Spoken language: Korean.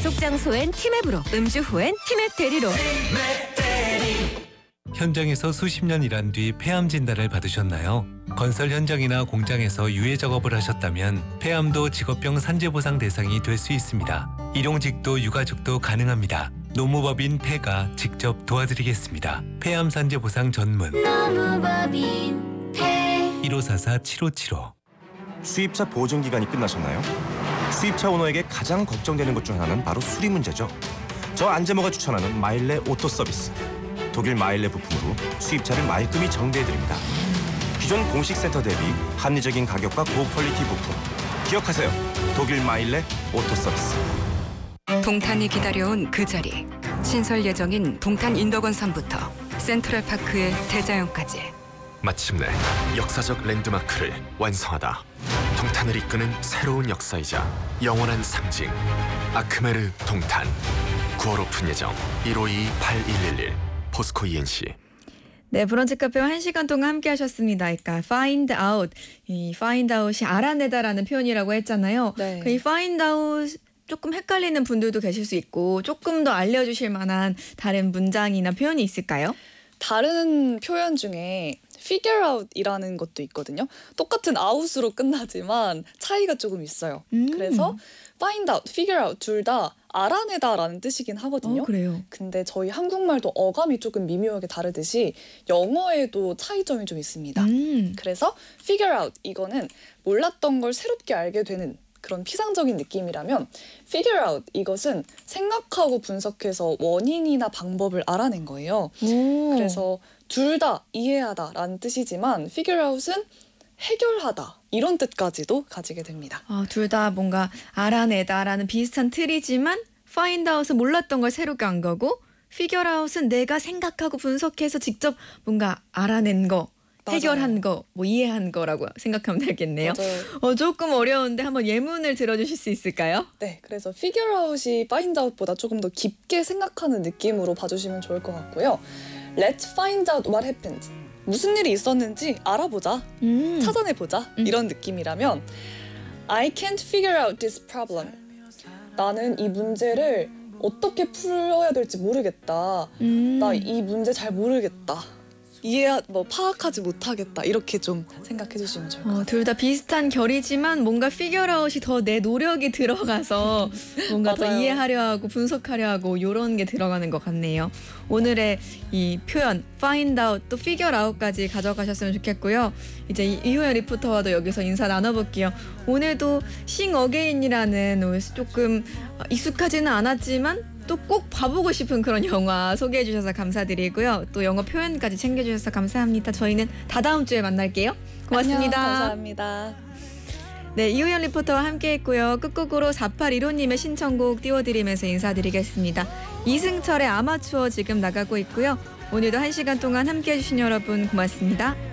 약속 장소엔 티맵으로, 음주 후엔 티맵 대리로. 현장에서 수십 년 일한 뒤 폐암 진단을 받으셨나요? 건설 현장이나 공장에서 유해 작업을 하셨다면 폐암도 직업병 산재보상 대상이 될 수 있습니다. 일용직도 유가족도 가능합니다. 노무법인 폐가 직접 도와드리겠습니다. 폐암 산재보상 전문 노무법인 폐 1544-7575. 수입차 보증 기간이 끝나셨나요? 수입차 오너에게 가장 걱정되는 것 중 하나는 바로 수리 문제죠. 저 안재모가 추천하는 마일레 오토 서비스. 독일 마일레 부품으로 수입차를 말끔히 정비해드립니다. 기존 공식 센터 대비 합리적인 가격과 고퀄리티 부품. 기억하세요. 독일 마일레 오토 서비스. 동탄이 기다려온 그 자리. 신설 예정인 동탄 인덕원섬부터 센트럴파크의 대자연까지. 마침내 역사적 랜드마크를 완성하다. 동탄을 이끄는 새로운 역사이자 영원한 상징. 아크메르 동탄. 9월 오픈 예정. 1522-8111. 포스코 ENC. 네, 브런치 카페와 1시간 동안 함께 하셨습니다. 그러니까 find out, 이 find out이 알아내다라는 표현이라고 했잖아요. 네. 이 find out 조금 헷갈리는 분들도 계실 수 있고 조금 더 알려주실 만한 다른 문장이나 표현이 있을까요? 다른 표현 중에 figure out이라는 것도 있거든요. 똑같은 out으로 끝나지만 차이가 조금 있어요. 그래서 find out, figure out 둘 다 알아내다라는 뜻이긴 하거든요. 그래요. 근데 저희 한국말도 어감이 조금 미묘하게 다르듯이 영어에도 차이점이 좀 있습니다. 그래서 figure out 이거는 몰랐던 걸 새롭게 알게 되는 그런 피상적인 느낌이라면 figure out 이것은 생각하고 분석해서 원인이나 방법을 알아낸 거예요. 그래서 둘 다 이해하다라는 뜻이지만 figure out은 해결하다 이런 뜻까지도 가지게 됩니다. 둘 다 뭔가 알아내다라는 비슷한 틀이지만 find out은 몰랐던 걸 새롭게 안 거고 figure out은 내가 생각하고 분석해서 직접 뭔가 알아낸 거, 맞아요. 해결한 거, 뭐 이해한 거라고 생각하면 되겠네요. 맞아요. 조금 어려운데 한번 예문을 들어주실 수 있을까요? 네, 그래서 figure out이 find out보다 조금 더 깊게 생각하는 느낌으로 봐주시면 좋을 것 같고요. Let's find out what happened. 무슨 일이 있었는지 알아보자, 찾아내보자 이런 느낌이라면 I can't figure out this problem. 나는 이 문제를 어떻게 풀어야 될지 모르겠다. 나 이 문제 잘 모르겠다. 파악하지 못하겠다. 이렇게 좀 생각해 주시면 좋을 것 같아요. 둘 다 비슷한 결이지만 뭔가 figure out이 더 내 노력이 들어가서 뭔가 더 맞아요. 이해하려 하고 분석하려 하고 이런 게 들어가는 것 같네요. 오늘의 이 표현 find out 또 figure out까지 가져가셨으면 좋겠고요. 이제 이효연 리포터와도 여기서 인사 나눠볼게요. 오늘도 Sing Again이라는 조금 익숙하지는 않았지만 또 꼭 봐보고 싶은 그런 영화 소개해 주셔서 감사드리고요. 또 영어 표현까지 챙겨주셔서 감사합니다. 저희는 다다음 주에 만날게요. 고맙습니다. 안녕, 감사합니다. 네, 이효연 리포터와 함께했고요. 끝곡으로 4815님의 신청곡 띄워드리면서 인사드리겠습니다. 이승철의 아마추어 지금 나가고 있고요. 오늘도 1시간 동안 함께해 주신 여러분 고맙습니다.